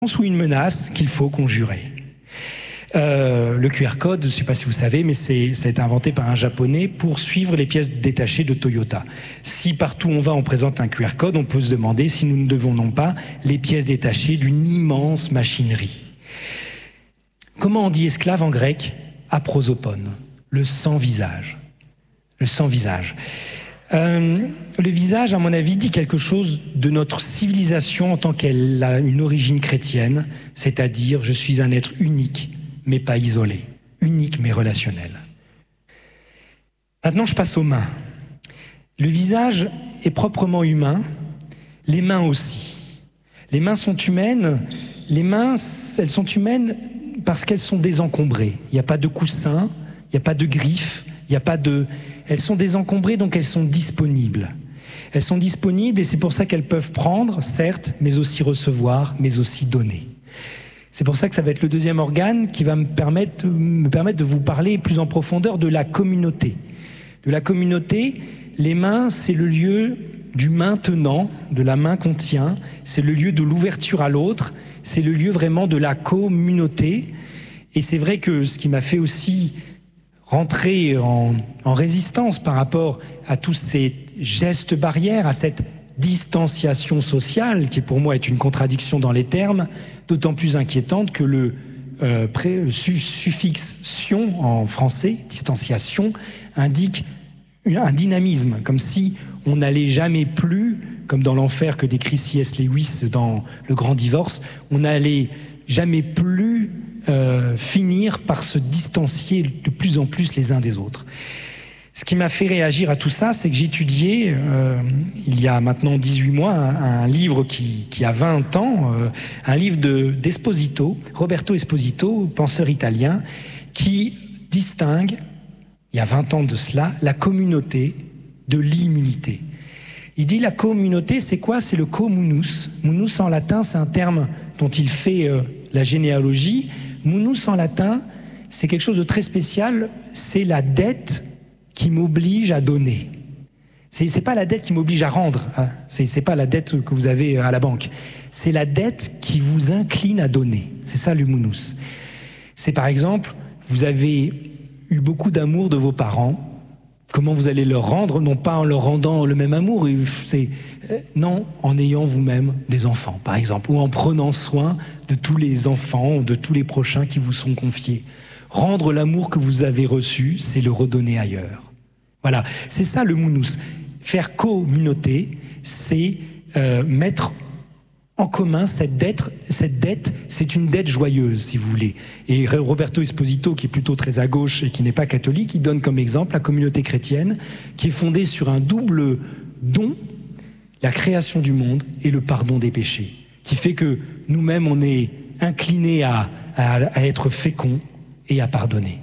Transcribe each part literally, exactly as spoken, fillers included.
ou une menace qu'il faut conjurer. Euh, le Q R code, je ne sais pas si vous savez, mais c'est, ça a été inventé par un Japonais pour suivre les pièces détachées de Toyota. Si partout où on va, on présente un Q R code, on peut se demander si nous ne devons non pas les pièces détachées d'une immense machinerie. Comment on dit esclave en grec? Aprosopone, le sans-visage. Le sans-visage. Euh, le visage, à mon avis, dit quelque chose de notre civilisation en tant qu'elle a une origine chrétienne, c'est-à-dire je suis un être unique, mais pas isolé, unique mais relationnel. Maintenant, je passe aux mains. Le visage est proprement humain, les mains aussi. Les mains sont humaines, les mains, elles sont humaines parce qu'elles sont désencombrées. Il n'y a pas de coussin, il n'y a pas de griffes, il n'y a pas de... Elles sont désencombrées, donc elles sont disponibles. Elles sont disponibles et c'est pour ça qu'elles peuvent prendre, certes, mais aussi recevoir, mais aussi donner. C'est pour ça que ça va être le deuxième organe qui va me permettre, me permettre de vous parler plus en profondeur de la communauté. De la communauté, les mains, c'est le lieu du maintenant, de la main qu'on tient, c'est le lieu de l'ouverture à l'autre, c'est le lieu vraiment de la communauté. Et c'est vrai que ce qui m'a fait aussi rentrer en, en résistance par rapport à tous ces gestes barrières, à cette distanciation sociale, qui pour moi est une contradiction dans les termes, d'autant plus inquiétante que le euh, pré, su, suffixe « tion » en français, distanciation, indique un dynamisme, comme si on n'allait jamais plus, comme dans l'enfer que décrit C S Lewis dans Le Grand Divorce, on n'allait jamais plus euh, finir par se distancier de plus en plus les uns des autres. Ce qui m'a fait réagir à tout ça, c'est que j'étudiais, euh, il y a maintenant dix-huit mois, un, un livre qui, qui a vingt ans, euh, un livre de, d'Esposito, Roberto Esposito, penseur italien, qui distingue, il y a vingt ans de cela, la communauté de l'immunité. Il dit la communauté, c'est quoi? C'est le communus. Munus en latin, c'est un terme dont il fait euh, la généalogie. Munus en latin, c'est quelque chose de très spécial, c'est la dette qui m'oblige à donner. C'est, c'est pas la dette qui m'oblige à rendre, hein. c'est, c'est pas la dette que vous avez à la banque. C'est la dette qui vous incline à donner. C'est ça le munus. C'est par exemple, vous avez eu beaucoup d'amour de vos parents. Comment vous allez leur rendre? Non pas en leur rendant le même amour, c'est, euh, non, en ayant vous-même des enfants, par exemple, ou en prenant soin de tous les enfants, de tous les prochains qui vous sont confiés. Rendre l'amour que vous avez reçu, c'est le redonner ailleurs. Voilà, c'est ça le munus. Faire communauté, c'est euh, mettre en commun cette dette. Cette dette, c'est une dette joyeuse, si vous voulez. Et Roberto Esposito, qui est plutôt très à gauche et qui n'est pas catholique, il donne comme exemple la communauté chrétienne, qui est fondée sur un double don, la création du monde et le pardon des péchés, qui fait que nous-mêmes, on est inclinés à, à, à être féconds et à pardonner.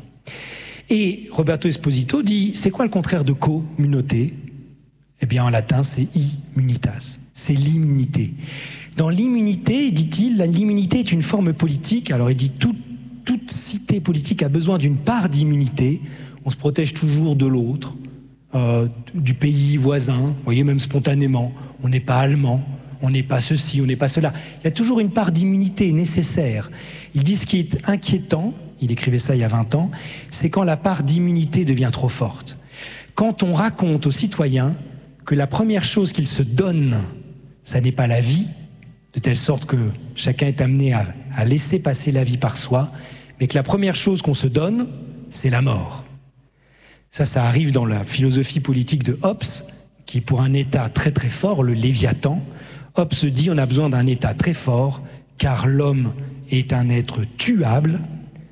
Et Roberto Esposito dit, c'est quoi le contraire de communauté? Eh bien, en latin, c'est immunitas, c'est l'immunité. Dans l'immunité, dit-il, l'immunité est une forme politique. Alors, il dit, toute, toute cité politique a besoin d'une part d'immunité. On se protège toujours de l'autre, euh, du pays voisin, vous voyez, même spontanément. On n'est pas allemand, on n'est pas ceci, on n'est pas cela. Il y a toujours une part d'immunité nécessaire. Il dit, ce qui est inquiétant, il écrivait ça il y a vingt ans, c'est quand la part d'immunité devient trop forte. Quand on raconte aux citoyens que la première chose qu'ils se donnent, ça n'est pas la vie, de telle sorte que chacun est amené à, à laisser passer la vie par soi, mais que la première chose qu'on se donne, c'est la mort. Ça, ça arrive dans la philosophie politique de Hobbes, qui est pour un État très très fort, le Léviathan. Hobbes se dit on a besoin d'un État très fort, car l'homme est un être tuable,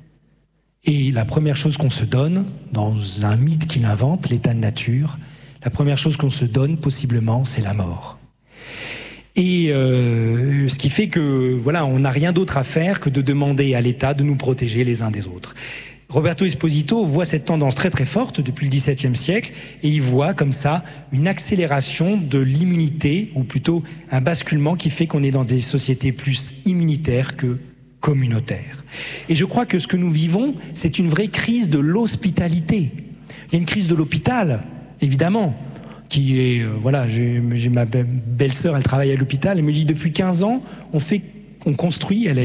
et la première chose qu'on se donne, dans un mythe qu'il invente, l'état de nature, la première chose qu'on se donne, possiblement, c'est la mort. Et euh, ce qui fait que, voilà, on n'a rien d'autre à faire que de demander à l'État de nous protéger les uns des autres. Roberto Esposito voit cette tendance très très forte depuis le dix-septième siècle, et il voit comme ça une accélération de l'immunité, ou plutôt un basculement qui fait qu'on est dans des sociétés plus immunitaires que communautaire. Et je crois que ce que nous vivons, c'est une vraie crise de l'hospitalité. Il y a une crise de l'hôpital, évidemment, qui est, euh, voilà, j'ai, j'ai ma belle-sœur, elle travaille à l'hôpital, elle me dit depuis quinze ans, on fait, on construit à la